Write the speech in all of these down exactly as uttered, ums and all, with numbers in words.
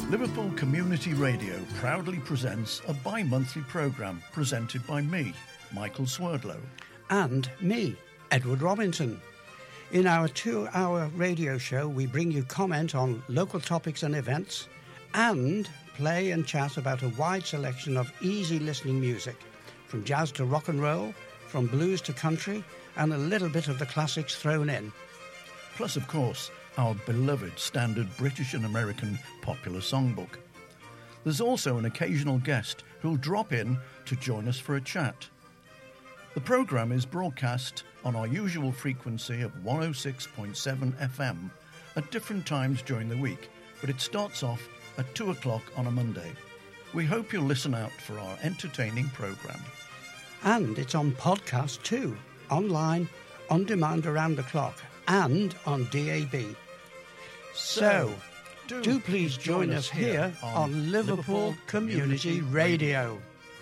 Liverpool Community Radio proudly presents a bi-monthly programme presented by me, Michael Swerdlow. And me, Edward Robinson. In our two-hour radio show, we bring you comment on local topics and events and play and chat about a wide selection of easy-listening music, from jazz to rock and roll, from blues to country, and a little bit of the classics thrown in. Plus, of course, our beloved standard British and American popular songbook. There's also an occasional guest who'll drop in to join us for a chat. The programme is broadcast on our usual frequency of one oh six point seven F M at different times during the week, but it starts off at two o'clock on a Monday. We hope you'll listen out for our entertaining programme. And it's on podcast too, online, on demand around the clock, and on D A B. So, do, do please join us here on Liverpool Community Radio.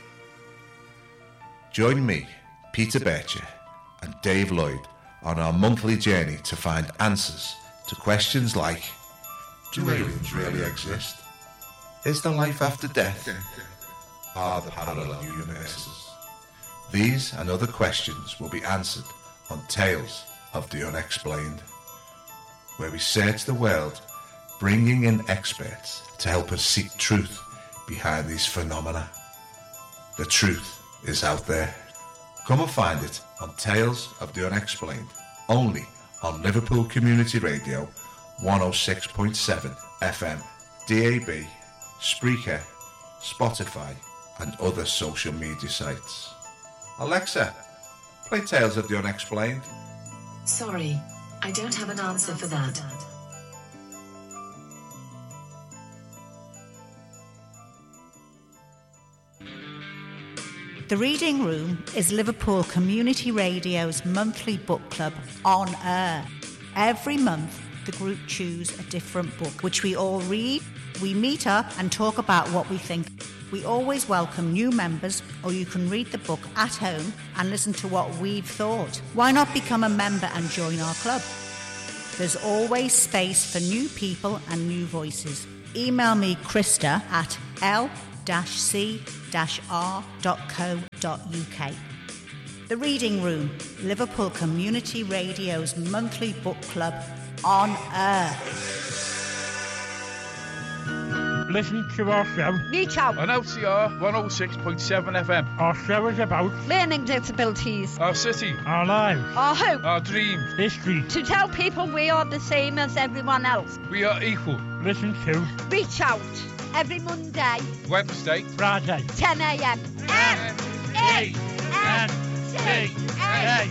Join me, Peter Bircher, and Dave Lloyd on our monthly journey to find answers to questions like: do aliens really exist? Is there life after death? Are there parallel universes? These and other questions will be answered on Tales of the Unexplained, where we search the world, bringing in experts to help us seek truth behind these phenomena. The truth is out there. Come and find it on Tales of the Unexplained, only on Liverpool Community Radio, one oh six point seven F M, D A B, Spreaker, Spotify, and other social media sites. Alexa, play Tales of the Unexplained. Sorry, I don't have an answer for that. The Reading Room is Liverpool Community Radio's monthly book club on air. Every month, the group choose a different book, which we all read. We meet up and talk about what we think. We always welcome new members, or you can read the book at home and listen to what we've thought. Why not become a member and join our club? There's always space for new people and new voices. Email me, Krista, at l c r dot co dot u k. The Reading Room, Liverpool Community Radio's monthly book club on air. Listen to our show. Reach out. On L C R one oh six point seven F M. Our show is about learning disabilities, our city, our lives, our hope, our dreams, history. To tell people we are the same as everyone else. We are equal. Listen to Reach Out. Every Monday, Wednesday, Friday, ten a m M E N C A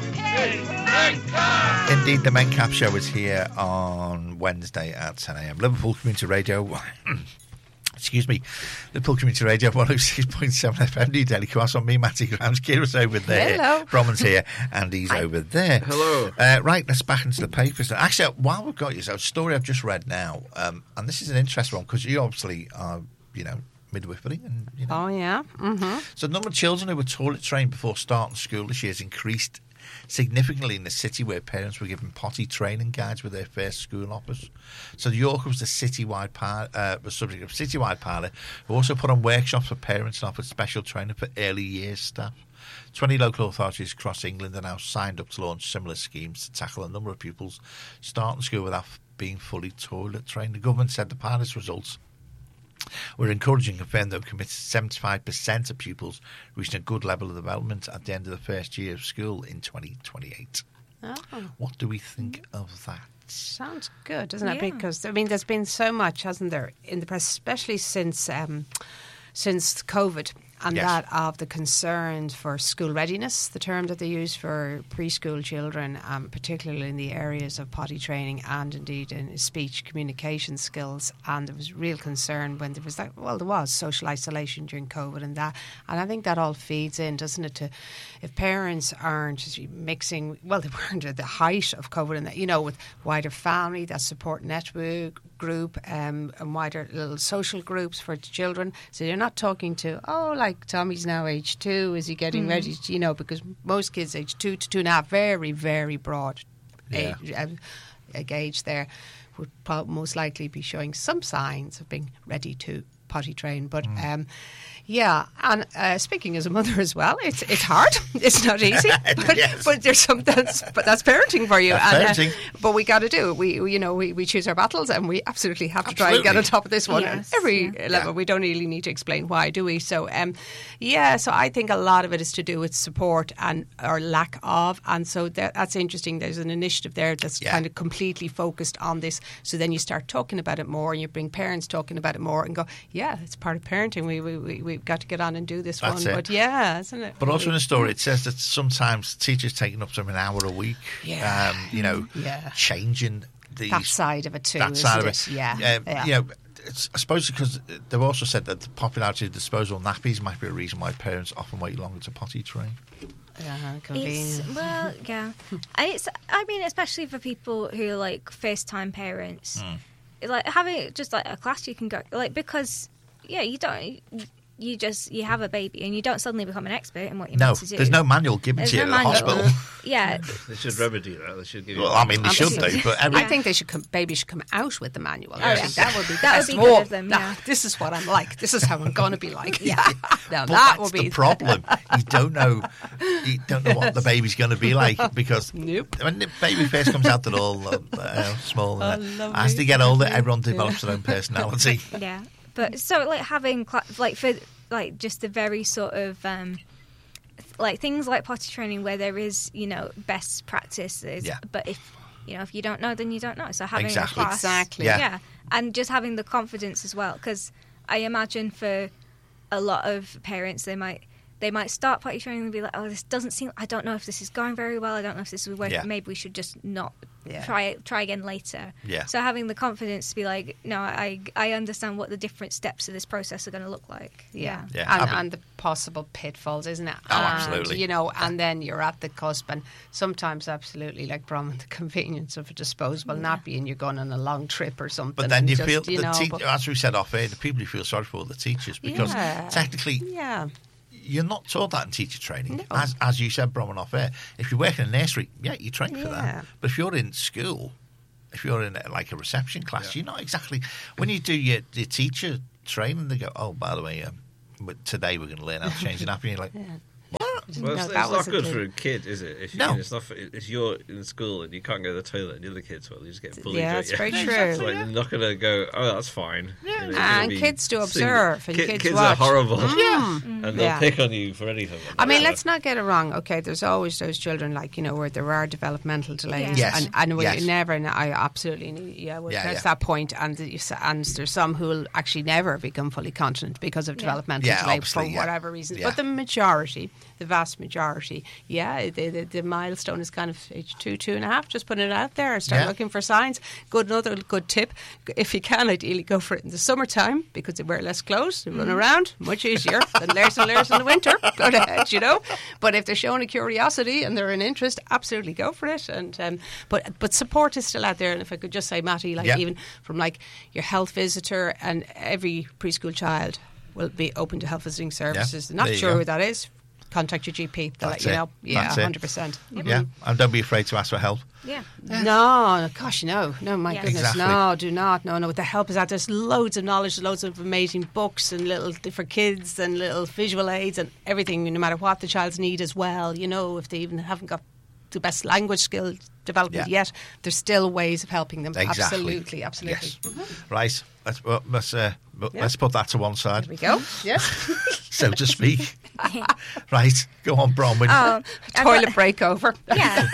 P. Indeed, the Mencap Show is here on Wednesday at ten a m Liverpool Community Radio. Excuse me, Liverpool Community Radio, one oh six point seven F M, New Daily Cross on me, Matty Grams. Kira's over there. Hello. Bromman's here, and he's over there. Hello. Uh, right, let's back into the papers. Actually, while we've got you, so a story I've just read now, um, and this is an interesting one, because you obviously are, you know, midwifery. And, you know. Oh, yeah. Mm-hmm. So the number of children who were toilet trained before starting school this year has increased significantly in the city, where parents were given potty training guides with their first school offers. So York was the citywide par- uh, was subject of citywide pilot, who also put on workshops for parents and offered special training for early years staff. twenty local authorities across England are now signed up to launch similar schemes to tackle a number of pupils starting school without being fully toilet trained. The government said the pilot's results were encouraging, confirmed that we committed seventy-five percent of pupils reaching a good level of development at the end of the first year of school in twenty twenty-eight. Oh. What do we think of that? Sounds good, doesn't it? Yeah. Because, I mean, there's been so much, hasn't there, in the press, especially since um, since COVID, and Yes. that of the concern for school readiness, the term that they use for preschool children, um, particularly in the areas of potty training and indeed in speech communication skills. And there was real concern when there was that, well, there was social isolation during COVID and that. And I think that all feeds in, doesn't it, to if parents aren't mixing, well, they weren't at the height of COVID and that, you know, with wider family, that support network group um, and wider little social groups for children. So you're not talking to, oh, like Tommy's now age two, is he getting mm. ready to, you know, because most kids age two to two and a half, very, very broad yeah. age, uh, age there. would prob- most likely be showing some signs of being ready to potty train. But Mm. um, yeah, and uh, speaking as a mother as well, it's it's hard. It's not easy, but, Yes. but there's some that's but that's parenting for you. That's and, parenting. Uh, but we got to do it. We, we you know we, we choose our battles, and we absolutely have to try and get Absolutely. on top of this one Yes, at every yeah. level. Yeah. We don't really need to explain why, do we? So um, yeah, so I think a lot of it is to do with support and or lack of, and so that, that's interesting. There's an initiative there that's Yeah. kind of completely focused on this. So then you start talking about it more, and you bring parents talking about it more, and go, yeah, it's part of parenting. We we we we've got to get on and do this That's one. it. But yeah, isn't it? But also in the story, it says that sometimes teachers taking up to an hour a week. Yeah. Um, you know, Yeah. changing these That side of it too. that side of isn't it. Yeah. Um, yeah. You know, it's, I suppose because they've also said that the popularity of disposable nappies might be a reason why parents often wait longer to potty train. Yeah, It's, convenient. well, yeah. And it's, I mean, especially for people who are like first time parents, Hmm. like having just like a class you can go, like, because, yeah, you don't, you just, you have a baby and you don't suddenly become an expert in what you're No, meant to do. there's no manual given There's to you no at the manual. hospital. Yeah. They should remedy that. They should give you. Well, I mean, they should Absolutely. do, but every, I think they should come, babies should come out with the manual. yeah. I think that would be the That would best. be good Whoa, of them, nah, yeah. this is what I'm like. This is how I'm going to be like. Yeah, now but that that's will be the problem. You don't know, you don't know what the baby's going to be like because Nope. when the baby first comes out, they're all uh, small. Oh, And lovely. as they get older, everyone develops their own personality. Yeah, but so like having cla- like for like just the very sort of um, like things like potty training where there is, you know, best practices. Yeah. But if you know if you don't know, then you don't know. So having Exactly. a class, Exactly. Yeah. yeah, and just having the confidence as well, because I imagine for a lot of parents they might. They might start potty training and be like, "Oh, this doesn't seem. I don't know if this is going very well. I don't know if this is working. Yeah. Maybe we should just not Yeah. try it. Try again later." Yeah. So having the confidence to be like, "No, I I understand what the different steps of this process are going to look like." Yeah, Yeah, and, I mean- and the possible pitfalls, isn't it? Oh, And, absolutely. You know, and then you're at the cusp, and sometimes, absolutely, like Bronwyn, the convenience of a disposable nappy, and you're going on a long trip or something. But then and you just, feel, you the know, te- but- as we said off air, the people you feel sorry for are the teachers because Yeah. technically yeah, you're not taught that in teacher training. No. As as you said, Bronwyn, off air, if you work in a nursery, yeah, you train for Yeah. that. But if you're in school, if you're in a, like a reception class, you're not exactly when you do your, your teacher training. They go, oh, by the way, um, but today we're going to learn how to change an nappy. And you're like, Well, No, it's, that it's was not a good thing. for a kid, is it? If you, No. you know, it's not. For, if you're in school and you can't go to the toilet, and the other kids will, you just get bullied. Yeah, don't that's you? very true. It's like, you're not going to go. Oh, that's fine. Yeah, you know, you're gonna And be kids do sing- observe, and Ki- kids kids watch. are horrible. Yeah. and they'll Yeah. pick on you for anything. I mean, So- let's not get it wrong. Okay, there's always those children, like, you know, where there are developmental delays, Yes. and and we Yes. never. And I absolutely, yeah, well, Yeah, that's yeah. that point. And the- and there's some who will actually never become fully continent because of developmental Yeah, delay for obviously, yeah. whatever reason. Yeah. But the majority, the vast majority, yeah, the, the, the milestone is kind of age two, two and a half. Just putting it out there. Start Yeah. looking for signs. Good, another good tip. If you can, ideally go for it in the summertime because they wear less clothes, they run around, much easier than layers and layers in the winter. Go ahead, you know. But if they're showing a curiosity and they're an interest, absolutely go for it. And um, but but support is still out there. And if I could just say, Matty, like Yeah. even from like your health visitor, and every preschool child will be open to health visiting services. Yeah, Not there you sure go. who that is. Contact your G P. They'll That's let you it. know. Yeah, That's it. one hundred percent. yeah, and don't be afraid to ask for help. Yeah. No, gosh, no, no, my Yeah. goodness, Exactly. no, do not, no, no. The help is out. There's loads of knowledge, loads of amazing books and little for kids and little visual aids and everything. No matter what the child's need as well, you know, if they even haven't got the best language skill development Yeah. yet, there's still ways of helping them. Exactly. Absolutely, absolutely. Yes. Right. Let's well, let's uh, let's put that to one side, There we go. Yes. so to speak. Right. Go on, Bronwyn. Oh, I've Toilet got- break over. Yeah.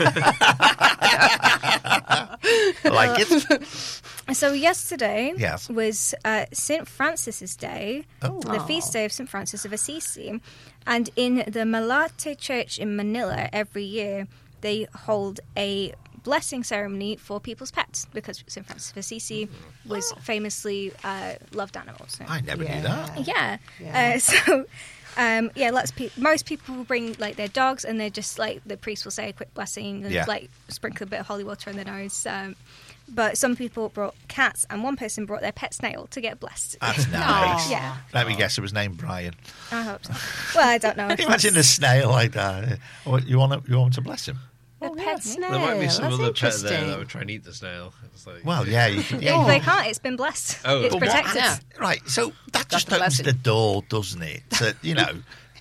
I like it. So yesterday Yes. was uh, Saint Francis's Day, Oh. the feast day of Saint Francis of Assisi, and in the Malate Church in Manila every year they hold a blessing ceremony for people's pets because Saint Francis of Assisi was famously uh, loved animals. So- I never Yeah. knew that. Yeah. Yeah. Uh, so, um, yeah, lots of pe- most people will bring like their dogs, and they're just like the priest will say a quick blessing and Yeah. like sprinkle a bit of holy water on their nose. Um, but some people brought cats, and one person brought their pet snail to get blessed. That's nice. Yeah. Let me guess, it was named Brian. I hope so. Well, I don't know. Can you imagine a snail like that? What, you want to, you want to bless him? A pet snail. There might be some That's other pet there interesting. that would try and eat the snail. It's like, Well, yeah, you can, yeah, No, you they can- can't. It's been blessed. Oh. It's But what- protected. Yeah. right. So that That's just the opens blessing. the door, doesn't it? To, you know,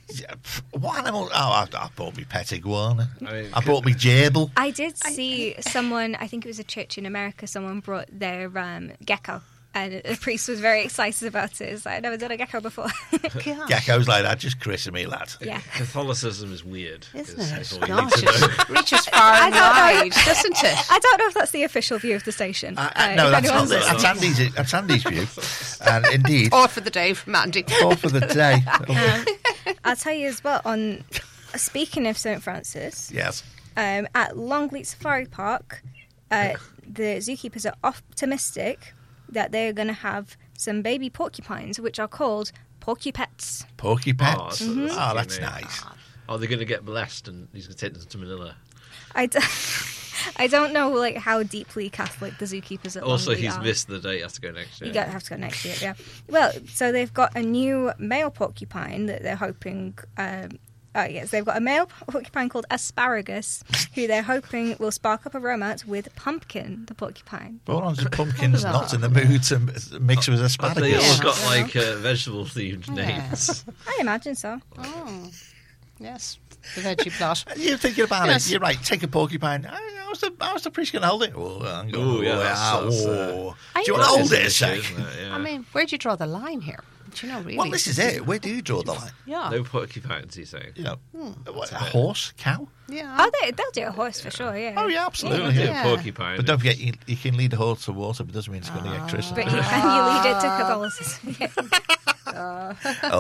what animal? Oh, I, I bought me pet iguana. I mean, I bought me gerbil. I did see someone, I think it was a church in America, someone brought their um, gecko. And the priest was very excited about it. It's like, I've never done a gecko before. Geckos like that, just christen me, lad. Yeah. Catholicism is weird. Isn't is- it? is all you Gosh, need to know. it reaches far and don't know. wide, doesn't it? I don't know if that's the official view of the station. Uh, Uh, uh, no, if that's not. anyone's The, that's listening. Andy's. That's Andy's view, and indeed, Or for the day from Andy. all for the day. Um, I'll tell you as well, on speaking of Saint Francis, Yes. um, at Longleat Safari Park, uh, the zookeepers are optimistic that they're going to have some baby porcupines, which are called porcupets. Porky Oh, pets. that's- Oh, that's that's, cute, mate. nice. Oh, they're going to get blessed and he's going to take them to Manila. I, d- I don't know like how deeply Catholic the zookeepers at Also, Longleat he's are. missed the date. He has to go next year. You gotta have to go next year, yeah. Well, so they've got a new male porcupine that they're hoping. Um, oh yes, they've got a male porcupine called Asparagus, who they're hoping will spark up a romance with Pumpkin, the porcupine. But on the pumpkin's not in the mood to mix with They asparagus. all got like uh, vegetable themed names. I imagine so. Oh, yes. The veggie plot. You're thinking about Yes. it. You're right. Take a porcupine. How's the, how's the priest going to hold it? Oh, hang on. Ooh, yeah, that's- ah, that's, uh, oh. I Do you want to know. hold it a It's sec? an issue, isn't it? Yeah. I mean, where do you draw the line here? Do you know, really? Well, this is it. Where do you draw the line? Yeah. No porcupines, he's saying. You know, Hmm. what, a horse, cow? Yeah. Oh, they, they'll do a horse for sure, yeah. Oh yeah, They'll absolutely. do Yeah. a porcupine. But don't forget, you, you can lead a horse to water, but it doesn't mean it's going to Ah. get christened. But you, and you lead it to Catholicism. Yeah.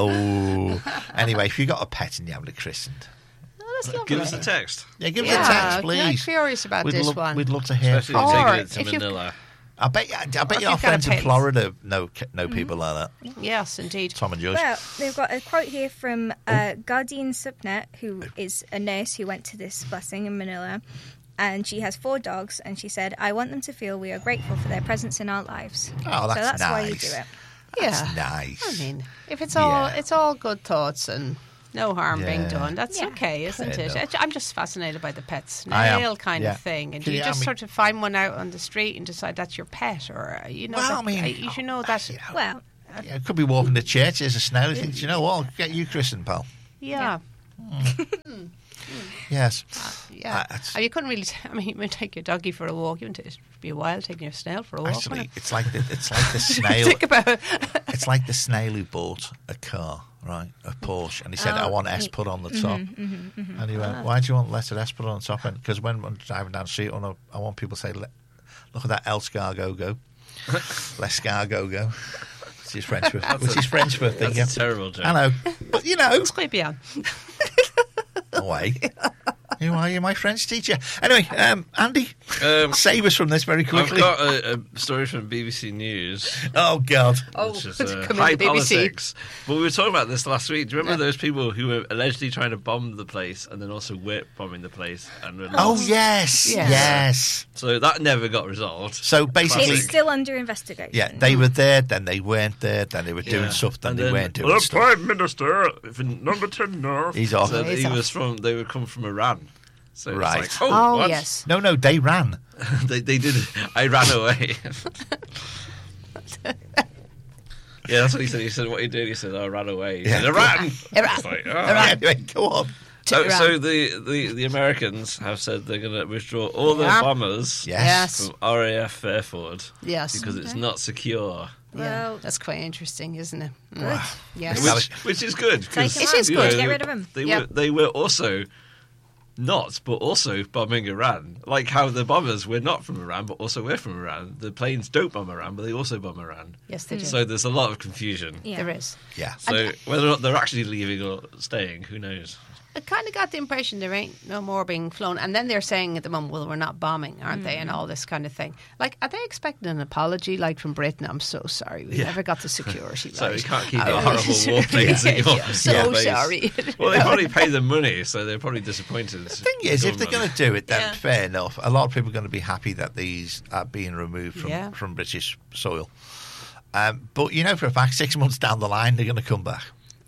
Oh, anyway, if you got a pet and you haven't christened, Oh, that's lovely. Give us a text. yeah, give us Yeah, a text, I'm please. curious about we'd this love, one. We'd love to hear Especially from Or you. taking it to if you- Manila. I bet, you- I bet if your you've got a friends in pet. Florida know know people like that. Yes, indeed. Tom and Joyce. Well, they've got a quote here from uh, Gardine Subnet, who is a nurse who went to this blessing in Manila. And she has four dogs, and she said, I want them to feel we are grateful for their presence in our lives. Oh, that's so that's why you nice. do it. That's Yeah. nice. I mean, if it's all Yeah. it's all good thoughts and no harm being Yeah. done, that's Yeah. okay, isn't Fair it? enough. I'm just fascinated by the pet I am, snail kind yeah. of thing, and Can you you- just I mean- sort of find one out on the street and decide that's your pet, or uh, you know, Well, that, I mean, you should know that. you know, Well, yeah, it could be walking to church. There's a snail. He thinks, you know what? I'll get you christened, pal. Yeah, Yes. yeah. Uh, it's- And you couldn't really. T- I mean, you would take your doggy for a walk. You wouldn't it'd be a while taking your snail for a walk. Actually, wouldn't it's like the, it's like the it? snail. Think about it. It's like the snail who bought a car, right? A Porsche, and he said, "I Oh, want S y- put on the top." And he went, "Why do you want letter S put on the top?" And because when I'm driving down the street, I want, I want people to say, "Le- "Look at that escargot go, l'escargot go," which is French for which is French for thing. That's a terrible joke. I know, but you know, It's quite beyond. away. Who are you, my French teacher? Anyway, um, Andy, Um, save us from this very I've quickly. got a, a story from B B C News. Oh God! Oh, Which is, it's uh, coming high to B B C. politics. But we were talking about this last week. Do you remember those people who were allegedly trying to bomb the place and then also were bombing the place? And were Oh lost? yes, Yes. yes. So that never got resolved. So basically, it's still under investigation. yeah, they were there, then they weren't there, then they were doing Yeah. stuff, then And they then weren't doing the stuff. Prime Minister from number ten North. He's off. Said He's he off. was from. They would come from Iran. So it's Right. like, oh, Oh, what? yes. No, no, they ran. they they did. I ran away. Yeah, that's what he said. He said, "What are you doing?" He said, "I ran away." He Yeah. said, "Iran." Iran. It's like, oh. Iran. Anyway, go on. So, Iran. so the, the, the Americans have said they're going to withdraw all their Yeah. bombers Yes. Yes. from R A F Fairford Yes. because it's not secure. Yeah, Well- that's quite interesting, isn't it? Mm. Wow. Yes. Well, Which, which is good. 'cause, Take 'em It is you good. know, Get rid of 'em. They, Yep. were, they were also not, but also bombing Iran. Like how the bombers were not from Iran, but also were from Iran. The planes don't bomb Iran, but they also bomb Iran. Yes, they do. So there's a lot of confusion. Yeah. There is. Yeah. So whether or not they're actually leaving or staying, who knows? I kind of got the impression there ain't no more being flown. And then they're saying at the moment, well, we're not bombing, aren't they? And all this kind of thing. Like, are they expecting an apology, like from Britain? I'm so sorry. We Yeah. never got the security So right. we can't keep I- our horrible warplanes in your, Yeah, so your base. sorry. Well, they probably pay them money, so they're probably disappointed. The thing is, if they're going to do it, then Yeah. fair enough. A lot of people are going to be happy that these are being removed from, Yeah. from British soil. Um, but you know for a fact, six months down the line, they're going to come back.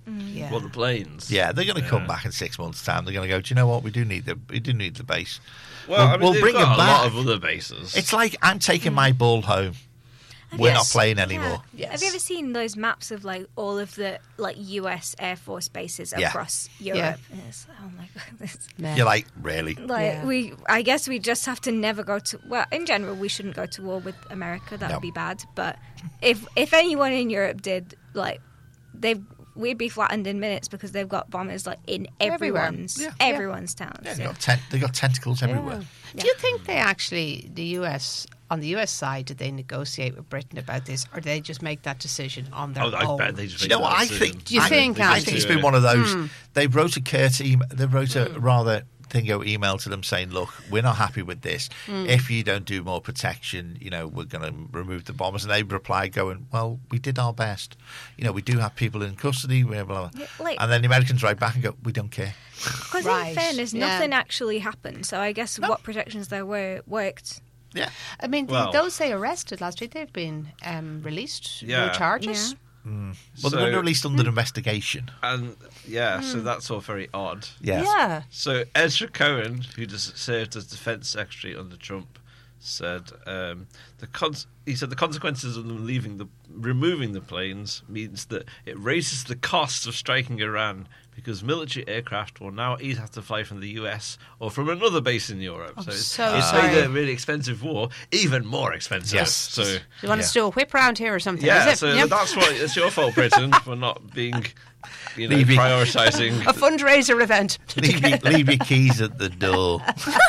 Yeah. Well, the planes. Yeah, they're going to Yeah. come back in six months' time. They're going to go, do you know what? We do need the we do need the base. Well, I mean, we'll they've bring got them a back. lot of other bases. It's like I'm taking my ball home. We're Yes. not playing anymore. Yeah. Have you ever seen those maps of like all of the like U S Air Force bases Yeah. across Europe? And it's, oh my god, this, Yeah. You're like, really? like Yeah. we. I guess we just have to never go to. Well, in general, we shouldn't go to war with America. That No. would be bad. But if if anyone in Europe did, like, they we'd be flattened in minutes because they've got bombers like in Everywhere. everyone's Yeah. everyone's towns. Yeah, Yeah. they got ten- they got tentacles everywhere. Do you think they actually, the U S, on the U S side, did they negotiate with Britain about this, or did they just make that decision on their Oh, I own? bet they just Do you made know what that I decision. think? Do you I, think, I Andy? think it's Yeah. been one of those. Hmm. They wrote a curt email. They wrote a rather thingo email to them saying, "Look, we're not happy with this. Hmm. If you don't do more protection, you know, we're going to remove the bombers." And they replied, going, "Well, we did our best. You know, we do have people in custody." Blah, blah, blah. Yeah, like- and then the Americans write back and go, "We don't care." Because Right. in fairness, Yeah. nothing actually happened. So I guess what protections there were worked. Yeah. I mean, the- Well- those they arrested last week, they've been um, released. Yeah. No charges. Well, So- they're under, released under investigation. And yeah, Hmm. so that's all very odd. Yes. Yeah. So Ezra Cohen, who just served as defense secretary under Trump, said um, the cons- he said the consequences of them leaving the removing the planes means that it raises the cost of striking Iran because military aircraft will now either have to fly from the U S or from another base in Europe. I'm so it's, so it's sorry. made a really expensive war even more expensive. Yes. So Do you want Yeah. us to do a whip round here or something? yeah, is it? so Yep. that's what it's your fault, Britain, for not being, you know, Leaving- prioritising. a fundraiser event. leave, your, leave your keys at the door.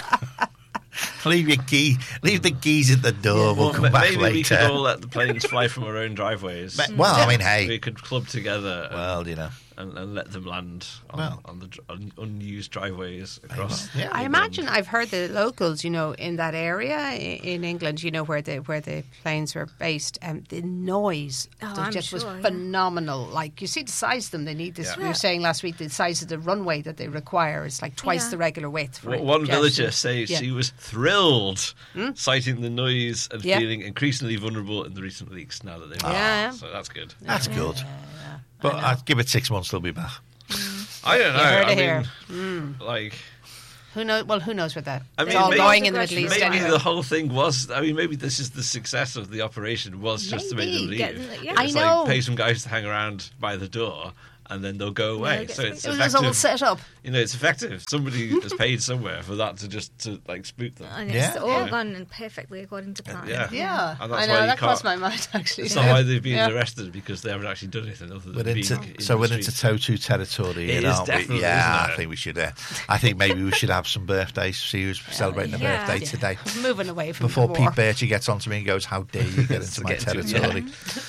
leave your key. Leave the keys at the door. We'll Well, come back maybe later. we could all let the planes fly from our own driveways. But- well, I mean, hey. we could club together and, Well, you know. and, and let them land on, Well. on the dr- on unused driveways across. Yeah. I imagine I've heard the locals, you know, in that area i- in England, you know, where the where the planes were based, um, the noise Oh, that I'm just was sure, yeah. phenomenal. Like you see the size of them, they need this. Yeah. We were saying last week the size of the runway that they require is like twice Yeah. the regular width. For Well, a one jet. villager says Yeah. she was thrilled, citing the noise and Yeah. feeling increasingly vulnerable in the recent leaks. Now that they've Yeah. so that's good. That's good. But I'd give it six months, they'll be back. I don't know. You heard I it mean, here. like. Who knows? Well, who knows with that? I It's mean, all maybe- going in the Middle East Maybe anyway. the whole thing was. I mean, maybe this is the success of the operation was just to make them Maybe, leave. get them- yeah. It's I like know. pay some guys to hang around by the door, and then they'll go away. get so it's It was all effective. set up. You know, it's effective. Somebody has paid somewhere for that to just to like spook them. And it's Yeah. all Yeah. gone and perfectly according to plan. Yeah. Yeah, And that's I know why you that crossed can't- my mind actually. It's not why they've been Yeah. arrested because they haven't actually done anything other than We're being into, in so the we're into streets. Totu territory, It you is know, definitely, yeah, isn't it? I think we should. Uh, I think maybe we should have some birthdays. See who's celebrating a Yeah. birthday Yeah. today. Moving away from Before the Pete war. Birchie gets onto me and goes, "How dare you get into my Get into- territory?"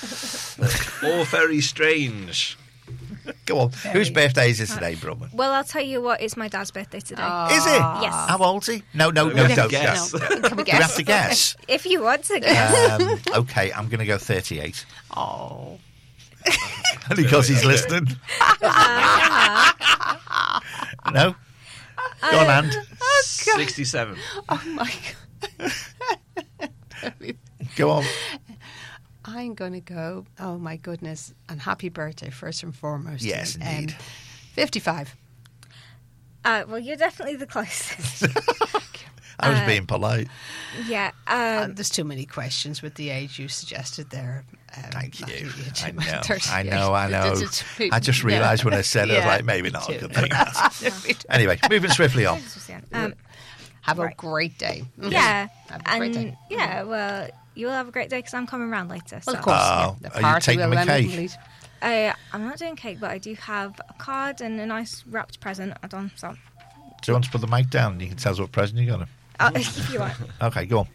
All very strange. Go on. Whose birthday is it today, Brumman? Well, I'll tell you what, it's my dad's birthday today. Is it? Yes. How old's he? No, no, no, Okay. don't Guess. guess. No. Can we Do we guess? have to guess? If you want to guess. Um, okay, I'm going to go thirty-eight. Oh. Only because he's listening. No? Go on, Ant. Sixty-seven. Oh my God. Go on. I'm going to go, oh my goodness, and happy birthday first and foremost. Yes, Um, indeed. fifty-five. Uh, well, you're definitely the closest. I was Uh, being polite. yeah. Uh, Um, there's too many questions with the age you suggested there. Um, Thank you. Matthew, I too- know. thirty-eight. I know, I know. It's- it's- I just realised when I said it, I was Yeah. like, maybe not a Too. good thing. that. Anyway, moving swiftly on. um, Have a Right. great day. yeah. Have a great And day. yeah, well, you'll have a great day because I'm coming round later. Well, so. of course. Oh, yeah. The are you party taking will them a then cake? lead. Uh, I'm not doing cake, but I do have a card and a nice wrapped present add on. So, Do you want to put the mic down? You can tell us what present you got him. uh, if you want. Okay, go on.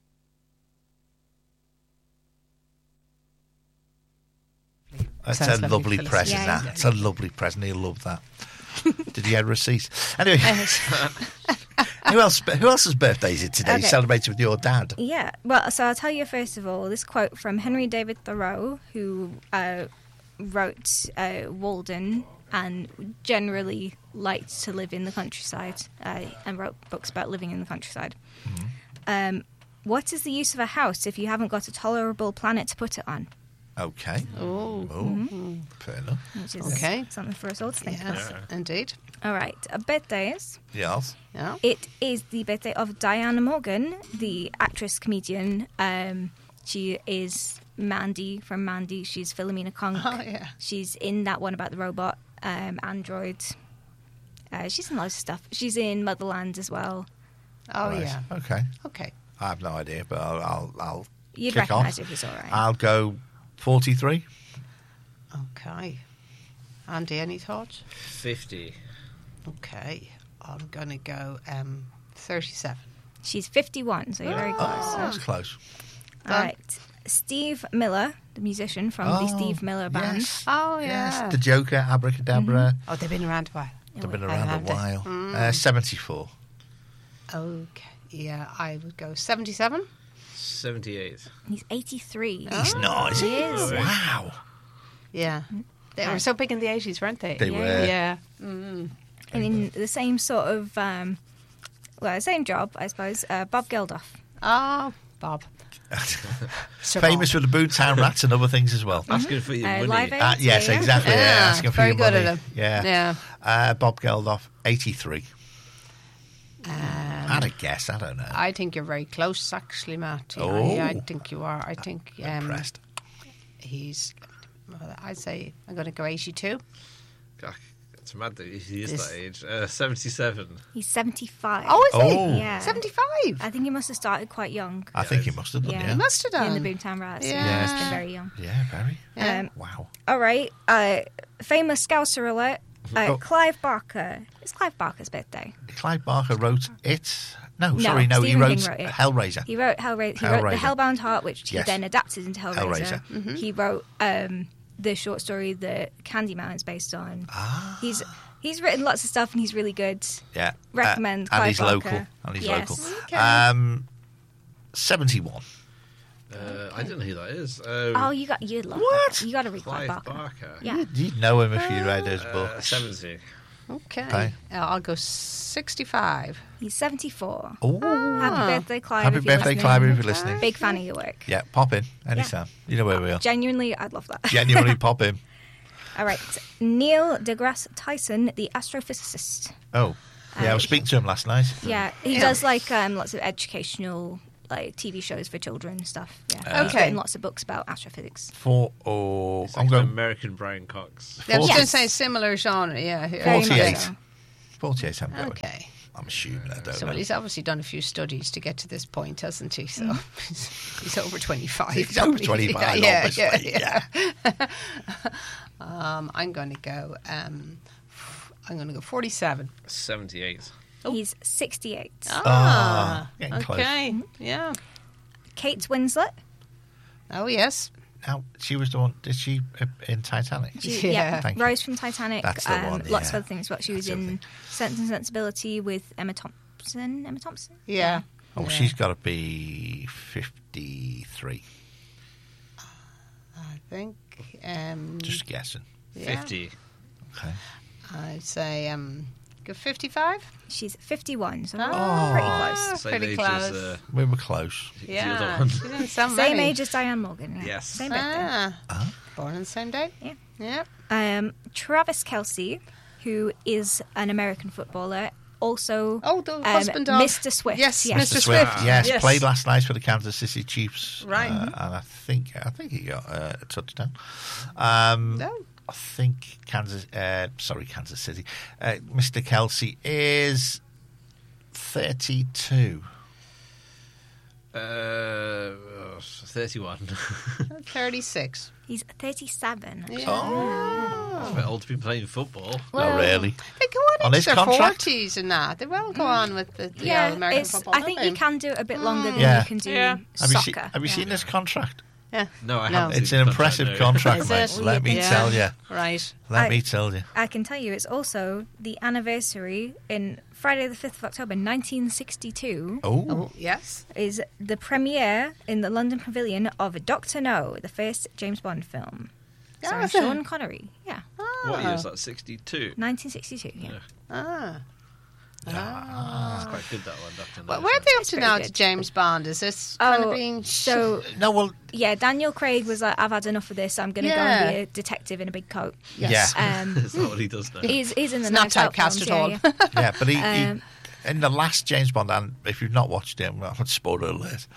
That's Sounds a lovely, lovely Phyllis. present, Yeah. that. It's a lovely present. He'll love that. Did you get a receipt? Anyway, who else Who else's birthday is it today? Okay. Celebrated with your dad. Yeah. Well, so I'll tell you first of all this quote from Henry David Thoreau, who uh, wrote uh, Walden and generally liked to live in the countryside uh, and wrote books about living in the countryside. Um, what is the use of a house if you haven't got a tolerable planet to put it on? Okay. Oh. Oh, Mhm. fair enough. Which is Okay. something for us all to think Yes, about. indeed. All right, uh, birthdays. Yes. Yeah. It is the birthday of Diana Morgan, the actress comedian. Um, she is Mandy from Mandy. She's Philomena Conk. Oh, yeah. She's in that one about the robot um, android. Uh, she's in loads of stuff. She's in Motherland as well. Oh, Right. yeah. Okay. Okay. I have no idea, but I'll I'll, I'll You'd kick off. recognise it if it's all right. I'll go forty-three. Okay. Andy, any thoughts? fifty. Okay. I'm going to go um, thirty-seven. She's fifty-one, so you're very close. Oh, that's close. All right. Steve Miller, the musician from the Oh, Steve Miller Band. yes. Oh, yeah. Yes, the Joker, Abracadabra. Oh, they've been around a while. They've been I around a have they? while. Mm. Uh, seventy-four. Okay. Yeah, I would go seventy-seven. seventy-eight. He's eighty-three. He's not, is he? He is. Wow. Yeah. They were so big in the eighties, weren't they? They Yeah. were. Yeah. Mm. And in the same sort of, um, well, same job, I suppose, uh, Bob Geldof. Oh, Bob. Sir Famous Bob. for the Boomtown Rats and other things as well. Asking for your Uh, money. Live Aid. Uh, yes, Yeah. exactly. Yeah, Yeah, asking for very your good money. at him. Yeah. Yeah. Uh, Bob Geldof, eighty-three. Um, I'd a guess. I don't know. I think you're very close, actually, Matt. Yeah, Oh. yeah, I think you are. I think um, Impressed. he's. Well, I'd say I'm going to go eighty-two. God, it's mad that he is This- that age. Uh, seventy-seven. He's seventy-five. Oh, is he? Oh. Yeah. seventy-five. I think he must have started quite young. I think he must have done. Yeah. Yeah. He must have done. In the Boomtown Rats. Yeah. Yeah. He must have been very young. Yeah, very. Yeah. Um, Wow. all right. Uh, famous Scouser alert. Uh, Oh. Clive Barker. It's Clive Barker's birthday. Clive Barker wrote it. No, No, sorry, no. He Stephen wrote, King wrote it. Hellraiser. He wrote Hellra- He wrote Hellraiser. The Hellbound Heart, which Yes. he then adapted into Hellraiser. Hellraiser. He wrote um, the short story that Candyman is based on. Ah. He's he's written lots of stuff and he's really good. Yeah. Recommend Uh, and Clive he's Barker. local. And he's Yes. local. Okay. Um, seventy-one. Uh, I don't know who that is. Um, Oh, you got you'd love What? that. You got to read Clive Clive Barker. Barker. Yeah. You'd, you'd know him if you read his Uh, book. seventy. Okay. Okay. Uh, I'll go sixty-five. He's seventy-four. Oh. Happy birthday, Clive. Happy if you're birthday, listening. Clive, if you're listening. Big fan of your work. Yeah, pop in anytime. You know where we are. Genuinely, I'd love that. Genuinely pop in. All right. Neil deGrasse Tyson, the astrophysicist. Oh, yeah, I was Uh, speaking to him last night. Yeah, he Yeah. does like um, lots of educational like T V shows for children and stuff. Yeah, he's Okay. written lots of books about astrophysics. For oh, It's I'm like an going American Brian Cox. Yeah, I was Forty- going to say similar genre. Yeah. Very much forty-eight. so. forty-eight. I'm going. Okay. I'm assuming I don't So know. well, he's obviously done a few studies to get to this point, hasn't he? So he's, he's over twenty-five. He's over probably. twenty-five, Yeah, obviously, yeah, yeah. um, I'm going to go. Um, I'm going to go forty-seven. seventy-eight. He's sixty-eight. Ah, getting close. okay. Yeah. Kate Winslet. Oh yes. Now, she was the one. Did she uh, in Titanic? She, Yeah. yeah, Thank you. Rose from Titanic. That's the um, one, Lots yeah. of other things. But she was That's the in Sense and Sensibility with Emma Thompson. Emma Thompson. Yeah. Oh, Yeah. she's got to be fifty-three. I think. Um, Just guessing. yeah. fifty. Okay. I'd say um, go fifty-five. She's fifty-one, so Oh. pretty close. Same Pretty age close. as uh, We were close. the Yeah. other one. She didn't sound Same many. age as Diane Morgan. Yeah. Yes. Same birthday. Ah. Huh? Born on the same day. Yeah. Yeah. Um, Travis Kelce, who is an American footballer, also Oh, the um, husband of Mister Swift. Yes, yeah. Mister Mister Swift. Swift. Yes, Yes. played last night for the Kansas City Chiefs. Right. Uh, and I think I think he got uh, a touchdown. Um, No. I think Kansas. Uh, sorry, Kansas City. Uh, Mister Kelsey is thirty-two. Uh, thirty-one. thirty-six. He's thirty-seven. Yeah. Oh. That's a bit old to be playing football. Well, Not really. They go on, On into his their contract? forties and that. They will go on with the, the Yeah, old American it's, football. I don't think they? you can do it a bit longer than Yeah. you can do Yeah. Have you, soccer. seen, have you Yeah. seen this contract? Yeah. No, I No. haven't. It's seen an the contract, no. contract Is mate. it? Let me Yeah. tell you. Right. Let I- me tell you. I can tell you it's also the anniversary in Friday the fifth of October nineteen sixty-two Oh, Oh, yes. is the premiere in the London Pavilion of Doctor No, the first James Bond film. Oh, Starring is it? Sean Connery. Yeah. What year is that? sixty-two. nineteen sixty-two, yeah. Yeah. Ah. Ah. It's quite good, that one, Doctor No. Well, where are they up It's to very now good. to James Bond? Is this kind Oh, of being... so No, well, yeah, Daniel Craig was like, I've had enough of this. I'm going to go Yeah. and be a detective in a big coat. Yes. Yeah. Um, That's not what he does now. he's, he's in the It's not Knives Out typecast films, at all. yeah, yeah. yeah, but he, Um, he in the last James Bond, and if you've not watched it, well, spoiler alert,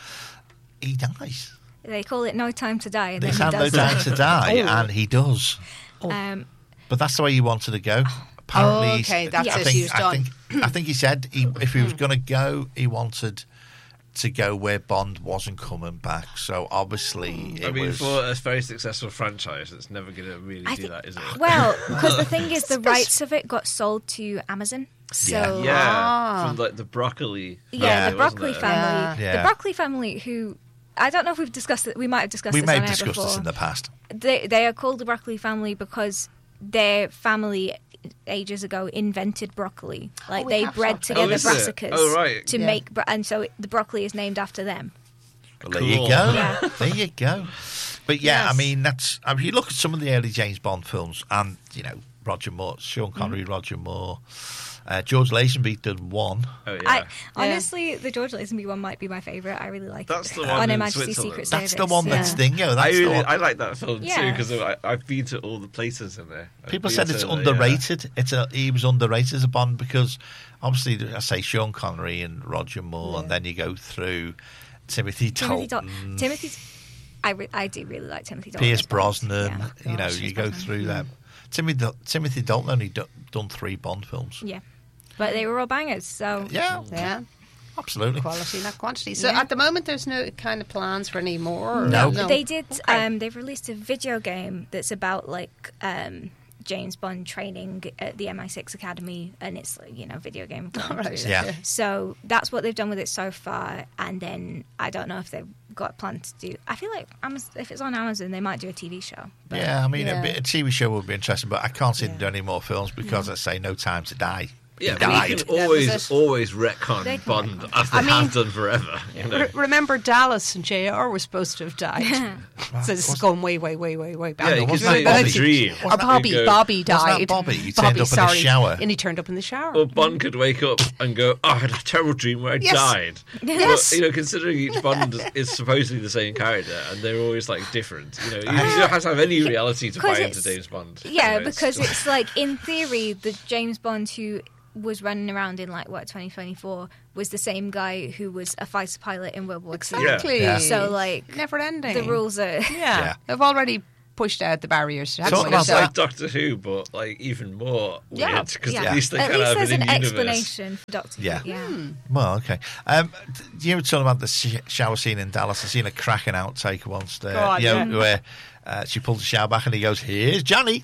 he dies. They call it No Time to Die. And They then he have no does time die. to die, Oh. and he does. Um, But that's the way he wanted to go. Apparently, Oh, okay, that's I it, think, he was I done. think, I think he said he, if he was going to go, he wanted to go where Bond wasn't coming back. So obviously, it I mean, was. for a very successful franchise, it's never going to really I do thi- that, is it? well, because the thing is, the rights of it got sold to Amazon. So yeah, Ah. from like the broccoli. yeah, family, the wasn't Broccoli it? family. Yeah. The Broccoli family, who I don't know if we've discussed it. We might have discussed we this may on have air discussed before. this in the past. They they are called the Broccoli family because their family ages ago invented broccoli. Like Oh, we they have bred talked together about this. Oh, is it? brassicas Oh, right. to Yeah. make, bro- and so it, the broccoli is named after them. Well, there Cool. you go. Yeah. There you go. But yeah, Yes. I mean, that's. I mean, you look at some of the early James Bond films, and you know, Roger Moore, Sean Connery, Mm-hmm. Roger Moore, uh, George Lazenby did one. Oh yeah, I honestly, the George Lazenby one might be my favourite. I really like That's it. the one on Her in Majesty's Switzerland. Secret That's Service. the one that's yeah. Dingo. That's I the really, one. I like that film too Yeah. because I've been to all the places in there. I've People been said to it's the- underrated. It's a, he was underrated as a Bond because obviously, I say Sean Connery and Roger Moore, and then you go through Timothy Timothy Dalton, Dalton. Timothy's. I, re- I do really like Timothy Dalton. Pierce as Bond. Brosnan. Yeah. You know, Gosh, you Pierce go Brosnan. through them. Timothy Dal- Timothy Dalton only do, done three Bond films. Yeah, but they were all bangers. So Yeah, Yeah, absolutely. quality, not quantity. So Yeah. at the moment, there's no kind of plans for any more? Or No. They did. Okay. Um, they've released a video game that's about like um, James Bond training at the M I six Academy, and it's like, you know, video game. going right. through Yeah. that. So that's what they've done with it so far, and then I don't know if they've got plans to do. I feel like Amazon, if it's on Amazon, they might do a T V show. But Yeah, I mean, Yeah. A, bit, a T V show would be interesting, but I can't see them Yeah. doing any more films because I say No Time to Die. Yeah, He but died. you can That was always it. always retcon They can Bond retcon. as they I mean- have done forever. You know? Re- remember Dallas and J R were supposed to have died. So this is going way, way, way, way, way back. Yeah, you could wasn't say that it's a Bobby? dream. Or Bobby, You go- Bobby died. Wasn't that Bobby? He turned Bobby, up in a sorry. shower. And he turned up in the shower. Or Bond could wake up and go, "Oh, I had a terrible dream where I Yes. died." Yes. But, you know, considering each Bond is, is supposedly the same character and they're always like different. You know, you, you don't have to have any reality to 'Cause buy into it's- James Bond. Yeah, You know, because just- it's like in theory, the James Bond who was running around in like what twenty twenty-four was the same guy who was a fighter pilot in World War Two. Exactly. Yeah. So like Never ending. the rules are. Yeah. Yeah. They've already pushed out the barriers. Talk haven't they? about it's So- like Doctor Who, but like even more Yeah. weird because Yeah. at least they At kind least of have there's an an in-universe. explanation for Doctor Yeah. Who. Yeah. Well, okay. Um, you were talking about the sh- shower scene in Dallas. I've seen a cracking outtake once there. Go on, you know, yeah. where uh, she pulls the shower back and he goes, "Here's Johnny."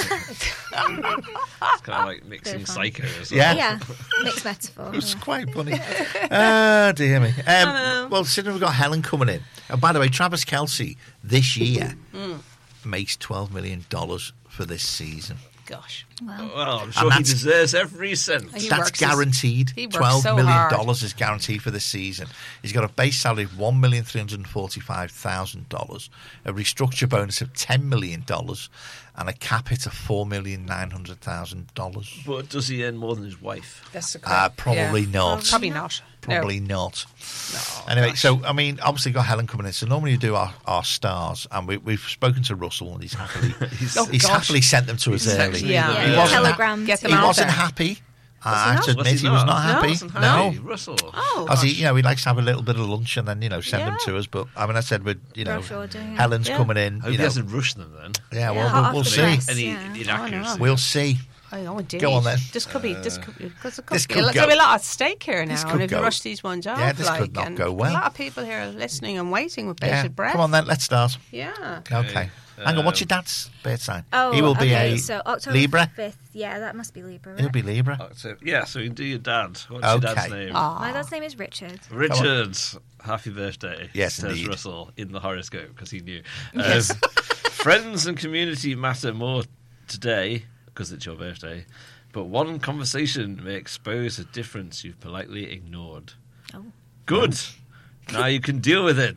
It's kind of like mixing Very fun. Psycho or something. Yeah. Yeah, mixed metaphor. It's yeah. quite funny. Ah, dear me. Um, well, considering we've got Helen coming in. And by the way, Travis Kelce this year makes twelve million dollars for this season. Gosh. Well, I'm sure he that's- deserves every cent. He That's works his- guaranteed. he works Twelve so million hard. dollars is guaranteed for this season. He's got a base salary of one million three hundred forty-five thousand dollars, a restructure bonus of ten million dollars, and a cap hit of four million nine hundred thousand dollars. But does he earn more than his wife? That's the Uh, probably yeah. not. Probably not. Probably No. not. Anyway, so I mean, obviously got Helen coming in. So normally you do our, our stars, and we, we've spoken to Russell, and he's happily he's, Oh, he's gosh. happily sent them to us He's early. actually- Yeah. Yeah, He wasn't ha- telegrams. Get them He out wasn't there. happy. I he have not? to admit, Was he was not No, happy. wasn't No, Hey, Russell. Oh, As he, gosh. you know, he likes to have a little bit of lunch and then, you know, send them Yeah. to us. But I mean, I said, with you know, Rush order, yeah. Helen's Yeah. coming in. I hope You he know, hasn't rushed them then. yeah, well, Hot we'll, off we'll the see. press. Any Yeah. inaccuracy. We'll see. I know, indeed. Go on then. This could be. This could be. Because there could This be, could there's go- gonna be a lot at stake here now, This and could if go- you rush these ones off, Yeah, this could like, not and go well. A lot of people here are listening and waiting with bated Yeah. breath. Come on then, let's start. Yeah. Okay. Hang on, what's your Um, dad's birth sign? Oh, he will be okay, a so October Libra. fifth. Yeah, that must be Libra. Right? He'll be Libra. October. Yeah, so you can do your dad. What's your dad's Okay. name? My dad's name is Richard. Richard. Happy birthday. Yes, says indeed. Russell in the horoscope because he knew. Um, friends and community matter more today because it's your birthday, but one conversation may expose a difference you've politely ignored. Oh. Good. Now you can deal with it.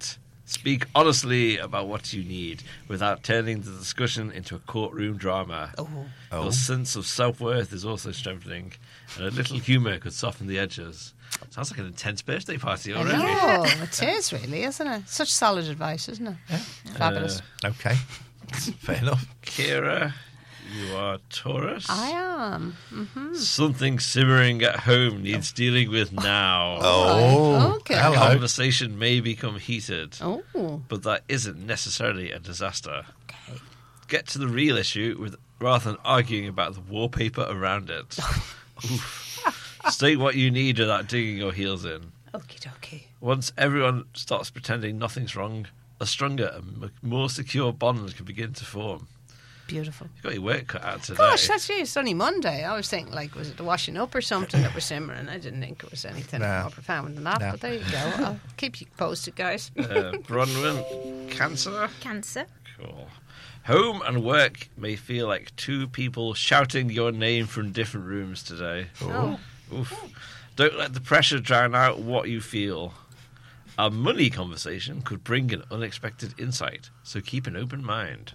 Speak honestly about what you need without turning the discussion into a courtroom drama. Oh. Oh. Your sense of self-worth is also strengthening, and a little humour could soften the edges. Sounds like an intense birthday party I already. know, it is really, isn't it? Such solid advice, isn't it? Yeah. Fabulous. Uh, Okay. Fair enough. Kira, you are Taurus. I am. Mm-hmm. Something simmering at home needs dealing with now. Oh, okay. hello. Conversation may become heated, Oh. but that isn't necessarily a disaster. Okay. Get to the real issue with rather than arguing about the wallpaper around it. Oof. State what you need without digging your heels in. Okie dokie. Once everyone stops pretending nothing's wrong, a stronger and m- more secure bond can begin to form. Beautiful. You've got your work cut out today. Gosh, that's it. It's only Monday. I was thinking, like, was it the washing up or something that was simmering? I didn't think it was anything No. more profound than that. No. But there you go. I'll keep you posted, guys. uh, Bronwyn, Cancer. Cancer. Cool. Home and work may feel like two people shouting your name from different rooms today. Oh. Oof. Don't let the pressure drown out what you feel. A money conversation could bring an unexpected insight, so keep an open mind.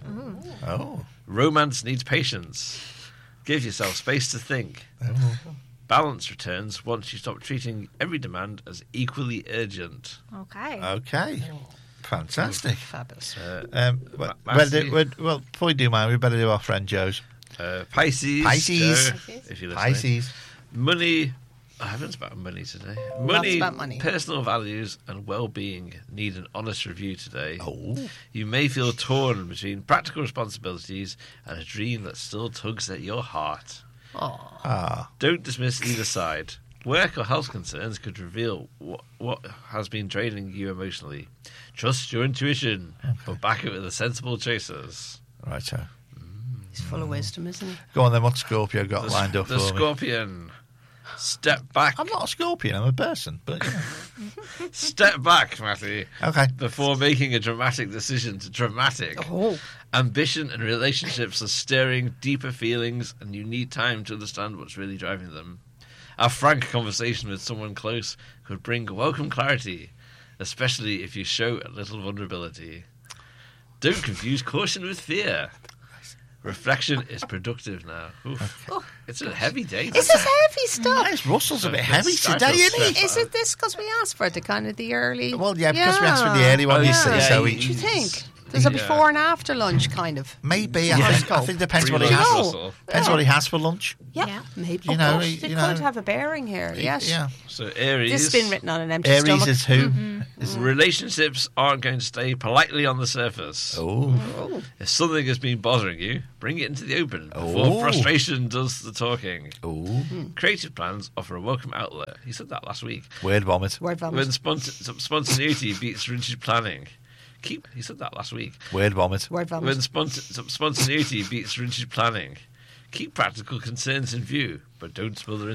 Oh. Romance needs patience. Give yourself space to think. Oh. Balance returns once you stop treating every demand as equally urgent. Okay. Okay. Fantastic. Fabulous. Uh, Um, well, Ma- well, do, Matthew? well, well, before we do mine, we better do our friend Joe's. Uh, Pisces. Pisces. Joe, if you're listening. Pisces. Money. I haven't about money today. Lots Money, about money. personal values, and well-being need an honest review today. Oh. You may feel torn between practical responsibilities and a dream that still tugs at your heart. Oh. Ah. Don't dismiss either side. Work or health concerns could reveal what, what has been draining you emotionally. Trust your intuition, but back it with the sensible choices. Right, so. He's full of wisdom, isn't he? Go on then, what Scorpio got The, lined up the for me? Scorpion. Step back. I'm not a Scorpion, I'm a person. But you know. Step back, Matty. Okay. Before making a dramatic decision to dramatic. Oh. Ambition and relationships are stirring deeper feelings, and you need time to understand what's really driving them. A frank conversation with someone close could bring welcome clarity, especially if you show a little vulnerability. Don't confuse caution with fear. Reflection is productive now. Oof. Oh, It's a heavy day. Is this heavy stuff? Nice. Russell's a bit Let's heavy start today, us isn't he? straight. Is it this because we asked for the kind of the early? Well, yeah, because we asked for the early one, Oh, you see, yeah. so Yeah, we, What do you think? There's a Yeah. before and after lunch kind of. maybe, I think, I think depends what he Pre-lunch, has. Russell. Depends what he has for lunch. Yeah, Yeah. maybe. You Oh, know, gosh, he- they you could know. have a bearing here. Yes. Yeah. So Aries. This has been written on an empty Aries stomach. is who? Mm-hmm. Relationships aren't going to stay politely on the surface. Oh. Oh. If something has been bothering you, bring it into the open before Oh. frustration does the talking. Oh. Creative plans offer a welcome outlet. He said that last week. Word vomit. Word vomit. When spont- spontaneity beats rigid planning. Keep. He said that last week. Word vomit. Word vomit. When spont- spontaneity beats rigid planning. Keep practical concerns in view, but don't smother